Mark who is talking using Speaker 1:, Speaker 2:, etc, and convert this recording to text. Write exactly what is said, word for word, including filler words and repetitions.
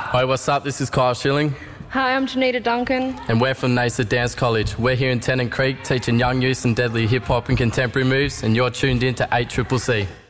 Speaker 1: Hi, what's up? This is Kyle Schilling.
Speaker 2: Hi, I'm Janita Duncan.
Speaker 1: And we're from NASA Dance College. We're here in Tennant Creek teaching young youths some deadly hip-hop and contemporary moves, and you're tuned in to eight C C C.